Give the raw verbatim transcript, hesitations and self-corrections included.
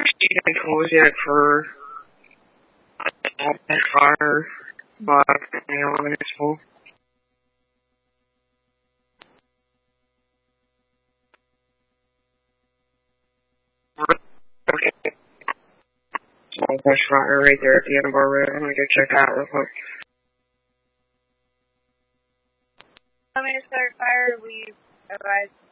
actually didn't close yet for that fire, but you know, when it's full. Okay. Small bush fire right there at the end of our road. I'm gonna go check that real quick. Want me to start fire? We advise